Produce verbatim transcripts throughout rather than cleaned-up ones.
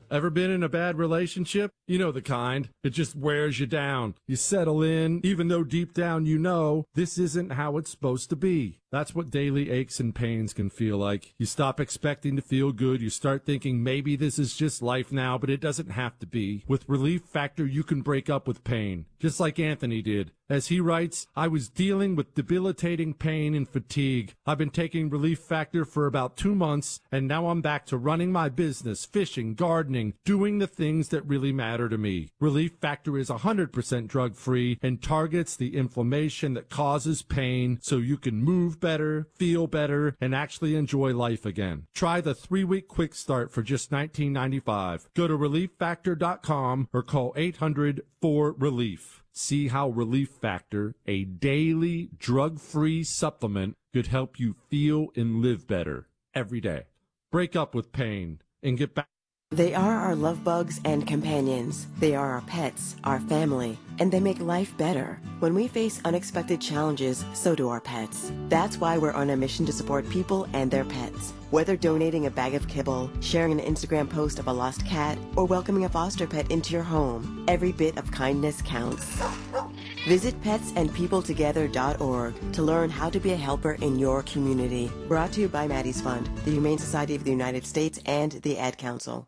Ever been in a bad relationship? You know the kind. It just wears you down. You settle in, even though deep down you know this isn't how it's supposed to be. That's what daily aches and pains can feel like. You stop expecting to feel good. You start thinking maybe this is just life now, but it doesn't have to be. With Relief Factor, you can break up with pain, just like Anthony did. As he writes, I was dealing with debilitating pain and fatigue. I've been taking Relief Factor for about two months, and now I'm back to running my business, fishing, gardening, doing the things that really matter to me. Relief Factor is one hundred percent drug-free and targets the inflammation that causes pain so you can move better, feel better, and actually enjoy life again. Try the three-week quick start for just nineteen ninety-five. Go to relief factor dot com or call eight hundred four relief. See how Relief Factor, a daily drug-free supplement, could help you feel and live better every day. Break up with pain and get back. They are our love bugs and companions. They are our pets, our family, and they make life better. When we face unexpected challenges, so do our pets. That's why we're on a mission to support people and their pets. Whether donating a bag of kibble, sharing an Instagram post of a lost cat, or welcoming a foster pet into your home, every bit of kindness counts. Visit pets and people together dot org to learn how to be a helper in your community. Brought to you by Maddie's Fund, the Humane Society of the United States, and the Ad Council.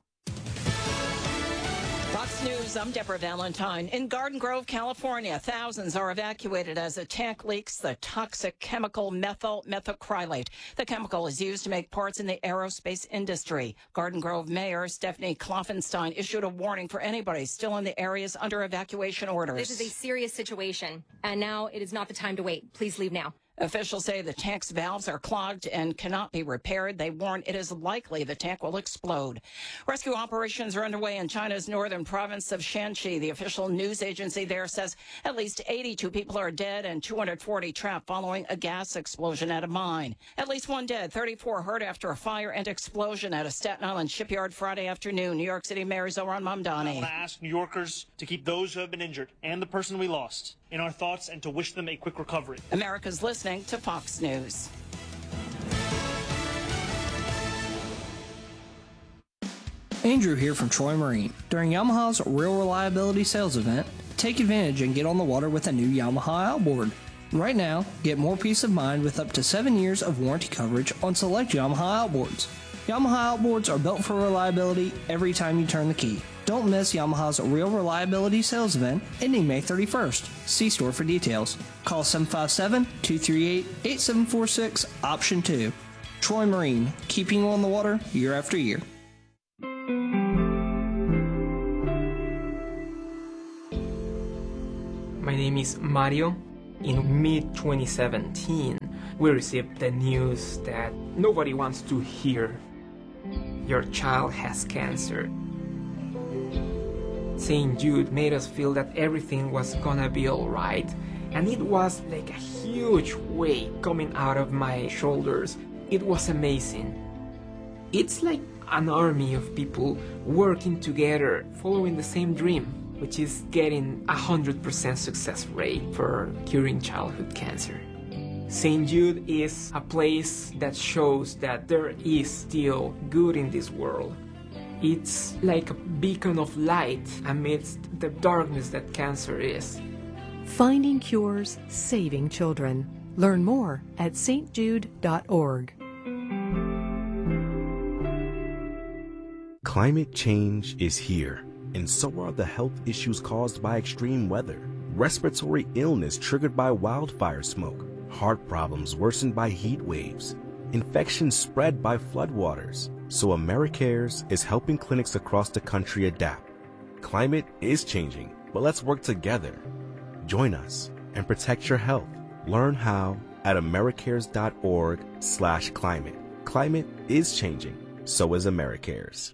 Fox News, I'm Deborah Valentine. In Garden Grove, California, thousands are evacuated as a tank leaks the toxic chemical methyl methacrylate. The chemical is used to make parts in the aerospace industry. Garden Grove Mayor Stephanie Kloffenstein issued a warning for anybody still in the areas under evacuation orders. This is a serious situation, and now it is not the time to wait. Please leave now. Officials say the tank's valves are clogged and cannot be repaired. They warn it is likely the tank will explode. Rescue operations are underway in China's northern province of Shanxi. The official news agency there says at least eighty-two people are dead and two hundred forty trapped following a gas explosion at a mine. At least one dead, thirty-four hurt after a fire and explosion at a Staten Island shipyard Friday afternoon. New York City Mayor Zohran Mamdani. I want to ask New Yorkers to keep those who have been injured and the person we lost in our thoughts and to wish them a quick recovery. America's listening to Fox News. Andrew here from Troy Marine. During Yamaha's Real Reliability Sales Event, take advantage and get on the water with a new Yamaha outboard. Right now, get more peace of mind with up to seven years of warranty coverage on select Yamaha outboards. Yamaha outboards are built for reliability every time you turn the key. Don't miss Yamaha's Real Reliability Sales Event ending May thirty-first. See store for details. Call seven five seven, two three eight, eight seven four six, option two. Troy Marine, keeping you on the water year after year. My name is Mario. In mid twenty seventeen, we received the news that nobody wants to hear. Your child has cancer. Saint Jude made us feel that everything was gonna be alright, and it was like a huge weight coming out of my shoulders. It was amazing. It's like an army of people working together, following the same dream, which is getting a one hundred percent success rate for curing childhood cancer. Saint Jude is a place that shows that there is still good in this world. It's like a beacon of light amidst the darkness that cancer is. Finding cures, saving children. Learn more at S T Jude dot org. Climate change is here, and so are the health issues caused by extreme weather. Respiratory illness triggered by wildfire smoke, heart problems worsened by heat waves, infections spread by floodwaters. So AmeriCares is helping clinics across the country adapt. Climate is changing, but let's work together. Join us and protect your health. Learn how at americares dot org slash climate. Climate is changing, so is AmeriCares.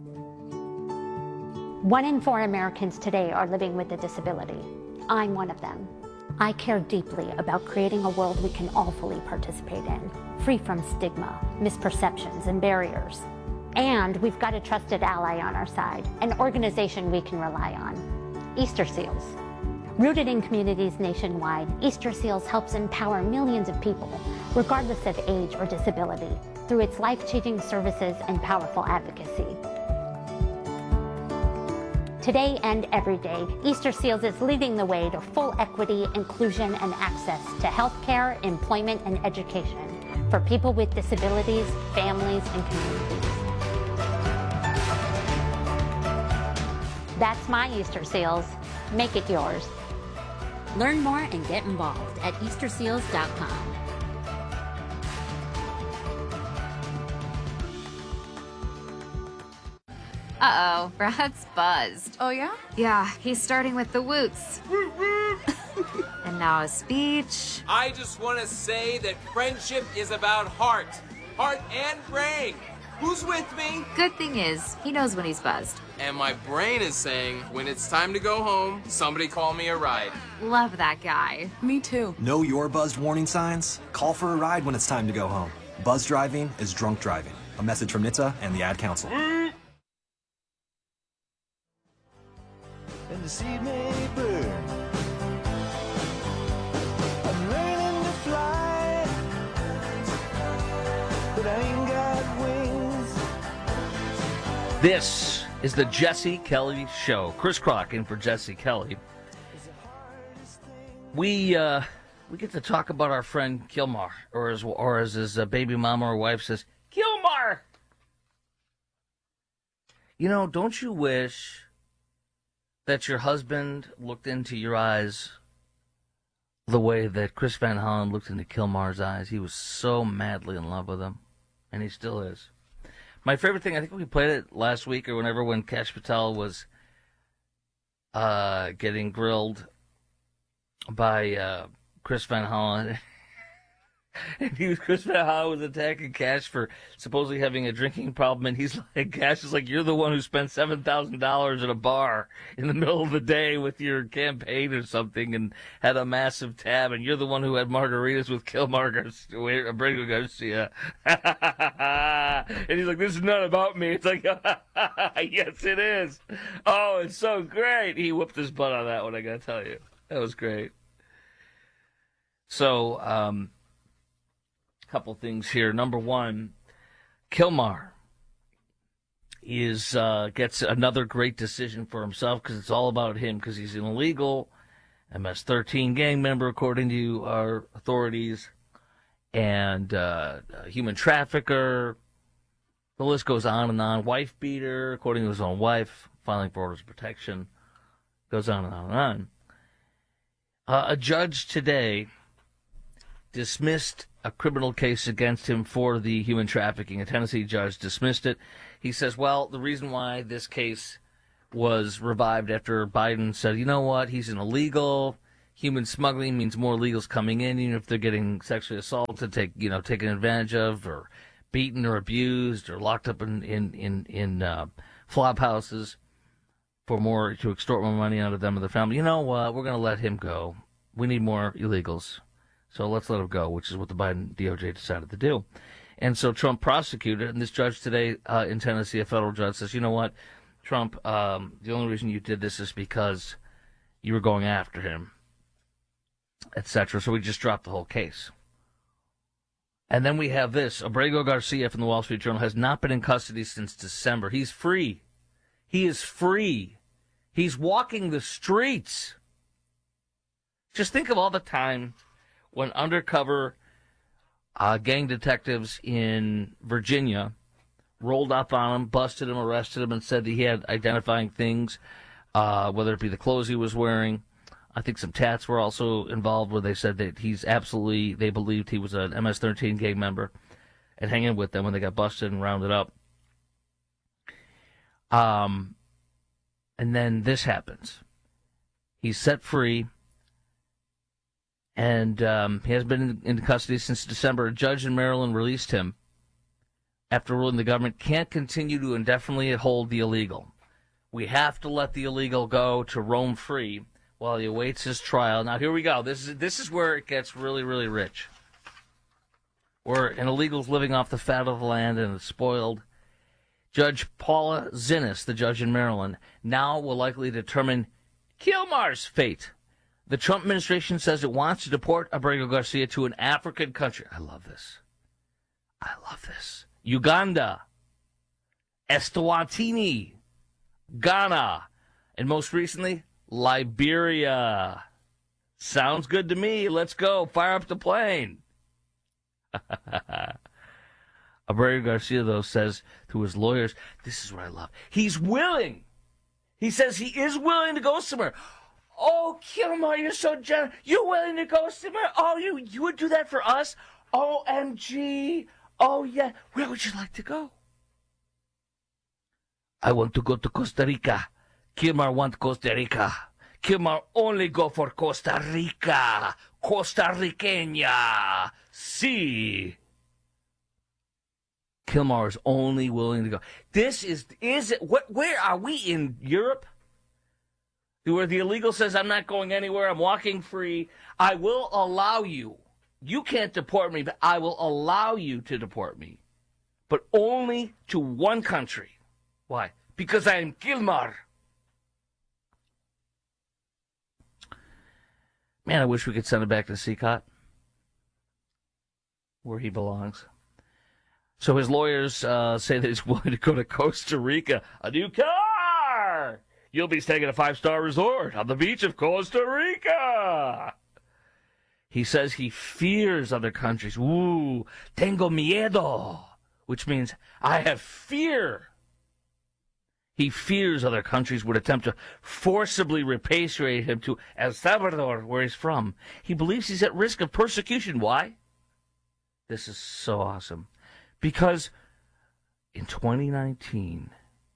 One in four Americans today are living with a disability. I'm one of them. I care deeply about creating a world we can all fully participate in, free from stigma, misperceptions, and barriers. And we've got a trusted ally on our side, an organization we can rely on, Easter Seals. Rooted in communities nationwide, Easter Seals helps empower millions of people, regardless of age or disability, through its life-changing services and powerful advocacy. Today and every day, Easter Seals is leading the way to full equity, inclusion, and access to healthcare, employment, and education for people with disabilities, families, and communities. That's my Easter Seals. Make it yours. Learn more and get involved at Easter Seals dot com. Uh-oh, Brad's buzzed. Oh, yeah? Yeah, he's starting with the woots. And now a speech. I just want to say that friendship is about heart. Heart and brain. Who's with me? Good thing is, he knows when he's buzzed. And my brain is saying, when it's time to go home, somebody call me a ride. Love that guy. Me too. Know your buzzed warning signs? Call for a ride when it's time to go home. Buzz driving is drunk driving. A message from N H T S A and the Ad Council. And the seed may burn. I'm learning to fly, but I ain't got wings. This is the Jesse Kelly Show. Chris Crock in for Jesse Kelly. We uh, we get to talk about our friend Kilmar, or as or as his uh, baby mama or wife says, Kilmar. You know, don't you wish that your husband looked into your eyes the way that Chris Van Hollen looked into Kilmar's eyes? He was so madly in love with him, and he still is. My favorite thing, I think we played it last week or whenever when Kash Patel was uh, getting grilled by uh, Chris Van Hollen. And he was, Chris Van Hollen was attacking Kash for supposedly having a drinking problem, and he's like, Kash is like, you're the one who spent seven thousand dollars at a bar in the middle of the day with your campaign or something and had a massive tab, and you're the one who had margaritas with Kilmar Garcia, Abrego Garcia. And he's like, this is not about me. It's like, yes, it is. Oh, it's so great. He whooped his butt on that one, I gotta tell you. That was great. So, um... couple things here. Number one, Kilmar is uh, gets another great decision for himself because it's all about him because he's an illegal M S thirteen gang member according to our authorities and uh, a human trafficker. The list goes on and on. Wife beater according to his own wife, filing for orders of protection. Goes on and on and on. Uh, a judge today dismissed a criminal case against him for the human trafficking. A Tennessee judge dismissed it. He says, well, the reason why this case was revived after Biden said, you know what, he's an illegal. Human smuggling means more illegals coming in, even if they're getting sexually assaulted, take, you know, taken advantage of, or beaten or abused, or locked up in, in, in, in uh, flop houses for more, to extort more money out of them and their family. You know what, we're going to let him go. We need more illegals. So let's let him go, which is what the Biden D O J decided to do. And so Trump prosecuted, and this judge today uh, in Tennessee, a federal judge, says, you know what, Trump, um, the only reason you did this is because you were going after him, et cetera. So we just dropped the whole case. And then we have this. Abrego Garcia from the Wall Street Journal has not been in custody since December. He's free. He is free. He's walking the streets. Just think of all the time when undercover uh, gang detectives in Virginia rolled up on him, busted him, arrested him, and said that he had identifying things, uh, whether it be the clothes he was wearing. I think some tats were also involved where they said that he's absolutely, they believed he was an M S thirteen gang member and hanging with them when they got busted and rounded up. Um, and then this happens. He's set free. And um, he has been in, in custody since December. A judge in Maryland released him after ruling the government can't continue to indefinitely hold the illegal. We have to let the illegal go to roam free while he awaits his trial. Now, here we go. This is this is where it gets really, really rich. Where an illegal's living off the fat of the land and is spoiled. Judge Paula Zinnes, the judge in Maryland, now will likely determine Kilmar's fate. The Trump administration says it wants to deport Abrego Garcia to an African country. I love this. I love this. Uganda, Eswatini, Ghana, And most recently, Liberia. Sounds good to me. Let's go. Fire up the plane. Abreu Garcia, though, says to his lawyers, this is what I love. He's willing. He says he is willing to go somewhere. Oh, Kilmer, you're so generous. You're willing to go somewhere? Oh, you, you would do that for us? O M G. Oh, yeah. Where would you like to go? I want to go to Costa Rica. Kilmer want Costa Rica. Kilmer only go for Costa Rica. Costa Riqueña. See. Kilmer is only willing to go. This is, is it, what, where are we in Europe? Where the illegal says, I'm not going anywhere, I'm walking free. I will allow you. You can't deport me, but I will allow you to deport me. But only to one country. Why? Because I am Kilmer. Man, I wish we could send him back to C C O T, where he belongs. So his lawyers uh, say that he's willing to go to Costa Rica. A new car! You'll be staying at a five-star resort on the beach of Costa Rica. He says he fears other countries. Ooh, tengo miedo, which means I have fear. He fears other countries would attempt to forcibly repatriate him to El Salvador, where he's from. He believes he's at risk of persecution. Why? This is so awesome. Because in twenty nineteen...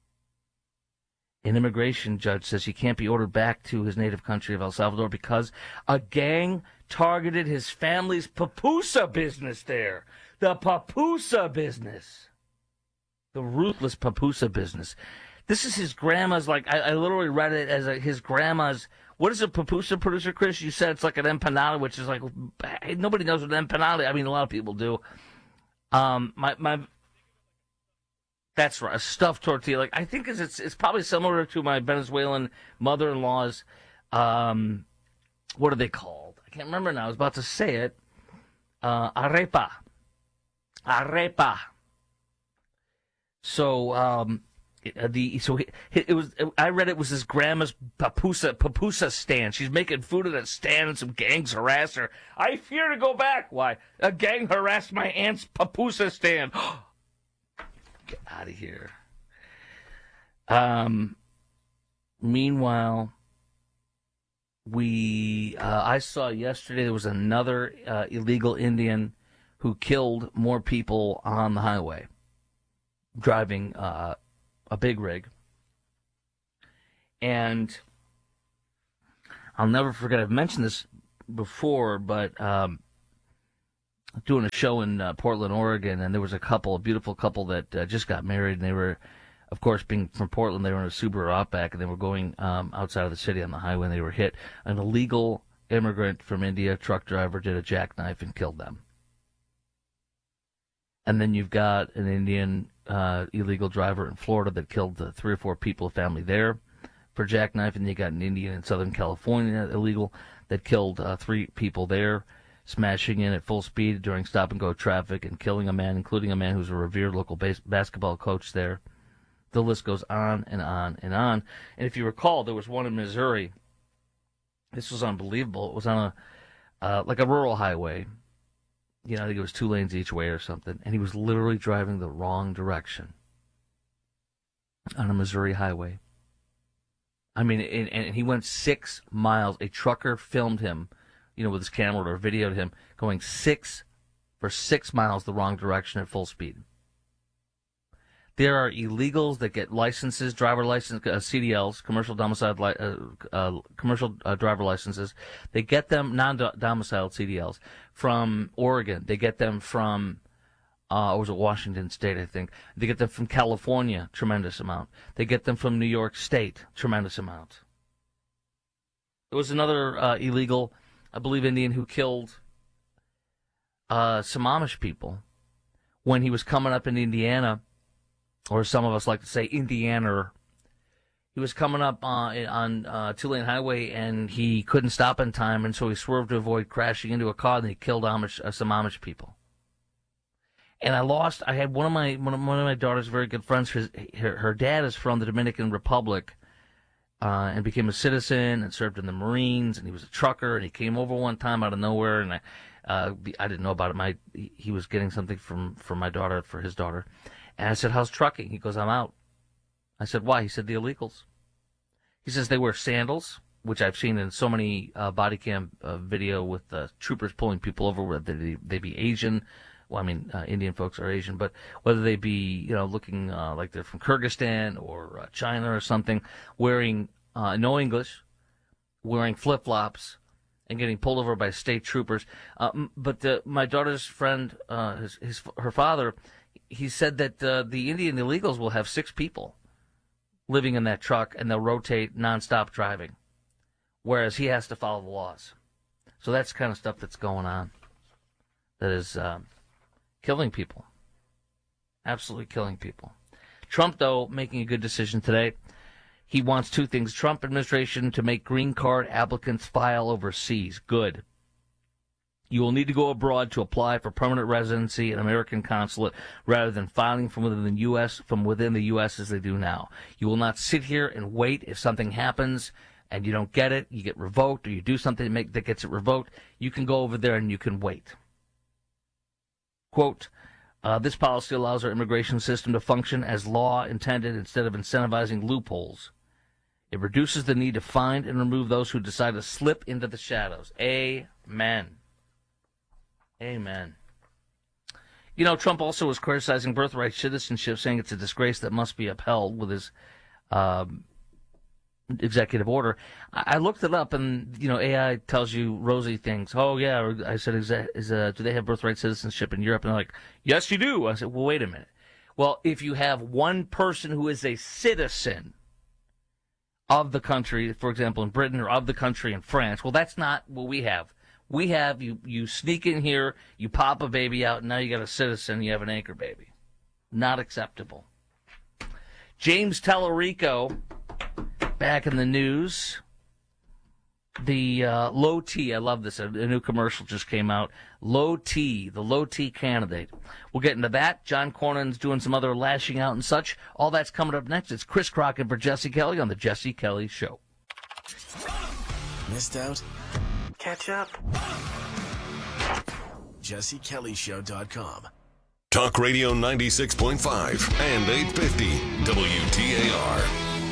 an immigration judge says he can't be ordered back to his native country of El Salvador because a gang targeted his family's pupusa business there. The pupusa business. The ruthless pupusa business. This is his grandma's, like, I, I literally read it as a, his grandma's, what is a pupusa, producer Chris? You said it's like an empanada, which is like, nobody knows what an empanada, I mean, a lot of people do. Um, my, my, That's right, a stuffed tortilla. Like I think it's it's probably similar to my Venezuelan mother-in-law's. Um, what are they called? I can't remember now. I was about to say it. Uh, arepa, arepa. So um, the so it, it was. I read it was his grandma's papusa papusa stand. She's making food at a stand, and some gangs harass her. I fear to go back. Why? A gang harassed my aunt's papusa stand. Get out of here. Um. Meanwhile, we uh, I saw yesterday there was another uh, illegal Indian who killed more people on the highway, driving uh, a big rig. And I'll never forget. I've mentioned this before, but. Um, doing a show in uh, Portland, Oregon, and there was a couple, a beautiful couple that uh, just got married, and they were, of course, being from Portland, they were in a Subaru Outback, and they were going um, outside of the city on the highway, and they were hit. An illegal immigrant from India, truck driver, did a jackknife and killed them. And then you've got an Indian uh, illegal driver in Florida that killed uh, three or four people, a family there, for jackknife, and you got an Indian in Southern California, illegal, that killed uh, three people there, smashing in at full speed during stop-and-go traffic and killing a man, including a man who's a revered local base- basketball coach there. The list goes on and on and on. And if you recall, there was one in Missouri. This was unbelievable. It was on a uh, like a rural highway. You know, I think it was two lanes each way or something. And he was literally driving the wrong direction on a Missouri highway. I mean, and, and he went six miles. A trucker filmed him, you know, with his camera or videoed him going six for six miles the wrong direction at full speed. There are illegals that get licenses, driver license, uh, C D Ls, commercial domiciled, li- uh, uh, commercial uh, driver licenses. They get them non-domiciled C D Ls from Oregon. They get them from, uh, or was it Washington State? I think they get them from California, tremendous amount. They get them from New York State, tremendous amount. There was another uh, illegal, I believe, Indian who killed uh, some Amish people when he was coming up in Indiana, or some of us like to say Indiana. He was coming up uh, on uh, two-lane highway, and he couldn't stop in time, and so he swerved to avoid crashing into a car, and he killed Amish, uh, some Amish people. And I lost. I had one of my one of, one of my daughter's very good friends. Her, her her dad is from the Dominican Republic. uh, and became a citizen and served in the Marines, and he was a trucker, and he came over one time out of nowhere, and I, uh, I didn't know about it. My he was getting something from, from my daughter, for his daughter, and I said, how's trucking? He goes, I'm out. I said, why? He said, the illegals. He says they wear sandals, which I've seen in so many uh, body cam uh, video with uh, troopers pulling people over, whether they, they be Asian. Well, I mean, uh, Indian folks are Asian, but whether they be, you know, looking uh, like they're from Kyrgyzstan or uh, China or something, wearing uh, no English, wearing flip-flops, and getting pulled over by state troopers. Uh, but the, my daughter's friend, uh, his, his her father, he said that uh, the Indian illegals will have six people living in that truck, and they'll rotate nonstop driving, whereas he has to follow the laws. So that's the kind of stuff that's going on that is um, killing people. Absolutely killing people. Trump, though, making a good decision today. He wants two things. Trump administration to make green card applicants file overseas. Good. You will need to go abroad to apply for permanent residency and American consulate rather than filing from within the U S from within the U S as they do now. You will not sit here and wait if something happens and you don't get it, you get revoked, or you do something to make, that gets it revoked. You can go over there and you can wait. Quote, uh, this policy allows our immigration system to function as law intended instead of incentivizing loopholes. It reduces the need to find and remove those who decide to slip into the shadows. Amen. Amen. You know, Trump also was criticizing birthright citizenship, saying it's a disgrace that must be upheld with his um, executive order. I, I looked it up, and, you know, A I tells you rosy things. Oh, yeah, I said, is, that, is uh, do they have birthright citizenship in Europe? And they're like, yes, you do. I said, well, wait a minute. Well, if you have one person who is a citizen of the country, for example, in Britain, or of the country in France, well, that's not what we have. We have, you, you sneak in here, you pop a baby out, and now you got a citizen, you have an anchor baby. Not acceptable. James Tallarico, back in the news. The uh, low T, I love this, a, a new commercial just came out. Low T, the low T candidate. We'll get into that. John Cornyn's doing some other lashing out and such. All that's coming up next. It's Chris Crockett for Jesse Kelly on the Jesse Kelly Show. Missed out? Catch up. Jesse Kelly Show dot com. Talk Radio ninety-six point five and eight fifty W T A R.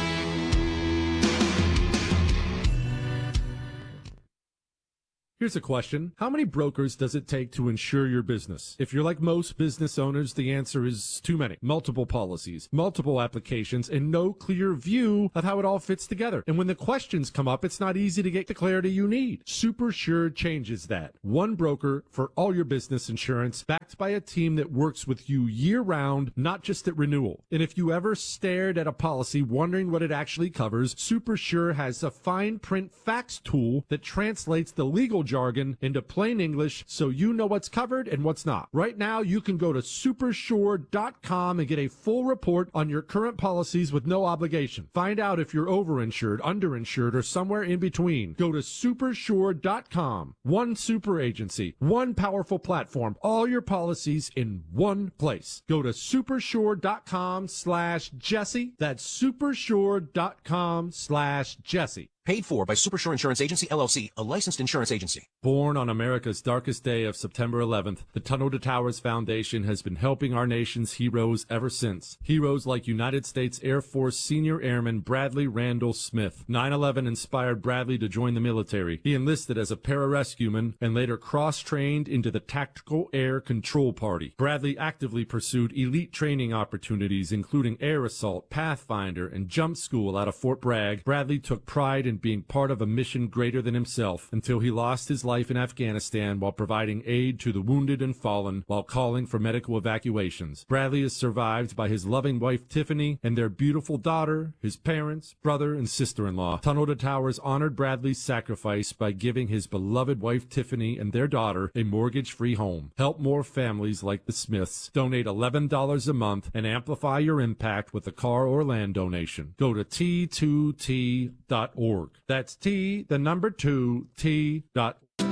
Here's a question. How many brokers does it take to insure your business? If you're like most business owners, the answer is too many. Multiple policies, multiple applications, and no clear view of how it all fits together. And when the questions come up, it's not easy to get the clarity you need. SuperSure changes that. One broker for all your business insurance, backed by a team that works with you year-round, not just at renewal. And if you ever stared at a policy wondering what it actually covers, SuperSure has a fine print facts tool that translates the legal jargon into plain English so you know what's covered and what's not. Right now, you can go to super sure dot com and get a full report on your current policies with no obligation. Find out if you're overinsured, underinsured, or somewhere in between. Go to super sure dot com. One super agency, one powerful platform, all your policies in one place. Go to super sure dot com slash Jesse. That's super sure dot com slash Jesse. Paid for by SuperSure Insurance Agency, L L C, a licensed insurance agency. Born on America's darkest day of September eleventh, the Tunnel to Towers Foundation has been helping our nation's heroes ever since. Heroes like United States Air Force Senior Airman Bradley Randall Smith. nine eleven inspired Bradley to join the military. He enlisted as a pararescueman and later cross-trained into the Tactical Air Control Party. Bradley actively pursued elite training opportunities, including air assault, Pathfinder, and jump school out of Fort Bragg. Bradley took pride in being part of a mission greater than himself until he lost his life in Afghanistan while providing aid to the wounded and fallen while calling for medical evacuations. Bradley is survived by his loving wife Tiffany and their beautiful daughter, his parents, brother, and sister-in-law. Tunnel to Towers honored Bradley's sacrifice by giving his beloved wife Tiffany and their daughter a mortgage-free home. Help more families like the Smiths. Donate eleven dollars a month and amplify your impact with a car or land donation. Go to T two T dot org. That's T, the number two, T dot org.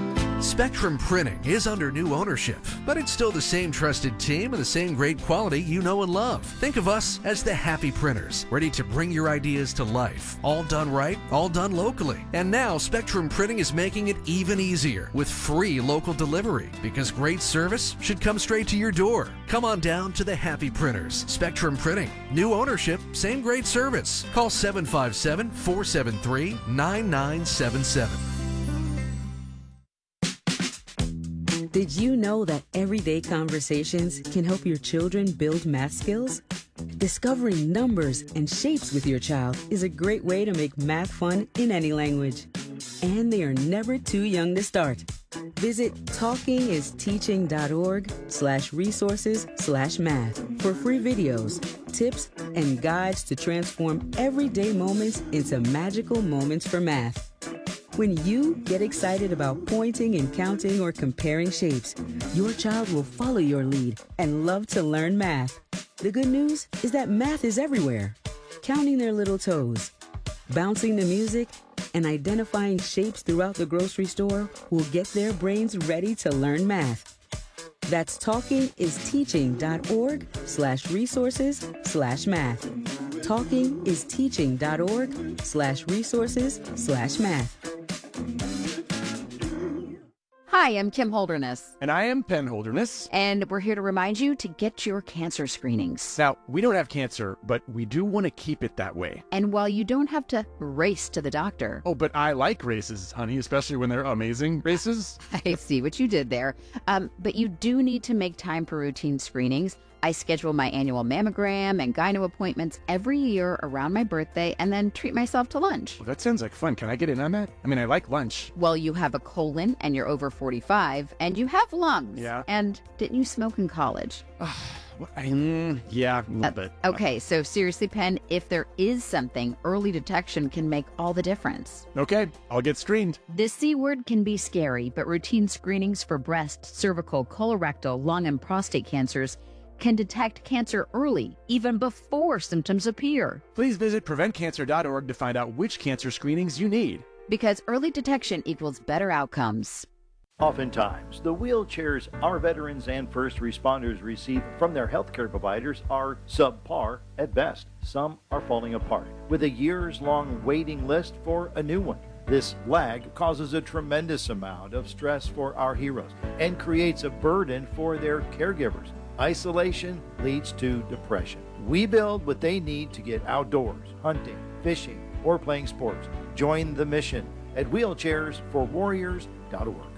Spectrum Printing is under new ownership, but it's still the same trusted team and the same great quality you know and love. Think of us as the Happy Printers, ready to bring your ideas to life. All done right, all done locally. And now Spectrum Printing is making it even easier with free local delivery, because great service should come straight to your door. Come on down to the Happy Printers. Spectrum Printing. New ownership, same great service. Call seven five seven, four seven three, nine nine seven seven. Did you know that everyday conversations can help your children build math skills? Discovering numbers and shapes with your child is a great way to make math fun in any language. And they are never too young to start. Visit talkingisteaching.org slash resources slash math for free videos, tips, and guides to transform everyday moments into magical moments for math. When you get excited about pointing and counting or comparing shapes, your child will follow your lead and love to learn math. The good news is that math is everywhere. Counting their little toes, bouncing the music, and identifying shapes throughout the grocery store will get their brains ready to learn math. That's talkingisteaching.org slash resources slash math. talkingisteaching.org slash resources slash math. Hi, I'm Kim Holderness. And I am Penn Holderness. And we're here to remind you to get your cancer screenings. Now, we don't have cancer, but we do want to keep it that way. And while you don't have to race to the doctor. Oh, but I like races, honey, especially when they're amazing races. I see what you did there. Um, but you do need to make time for routine screenings. I schedule my annual mammogram and gyno appointments every year around my birthday and then treat myself to lunch. Well, that sounds like fun. Can I get in on that? I mean, I like lunch. Well, you have a colon and you're over forty-five and you have lungs. Yeah. And didn't you smoke in college? What, I, mm, yeah, a little bit. Uh, okay, so seriously, Penn, if there is something, early detection can make all the difference. Okay, I'll get screened. The C word can be scary, but routine screenings for breast, cervical, colorectal, lung, and prostate cancers can detect cancer early, even before symptoms appear. Please visit prevent cancer dot org to find out which cancer screenings you need. Because early detection equals better outcomes. Oftentimes, the wheelchairs our veterans and first responders receive from their healthcare providers are subpar at best. Some are falling apart, with a years-long waiting list for a new one. This lag causes a tremendous amount of stress for our heroes and creates a burden for their caregivers. Isolation leads to depression. We build what they need to get outdoors, hunting, fishing, or playing sports. Join the mission at wheelchairs for warriors dot org.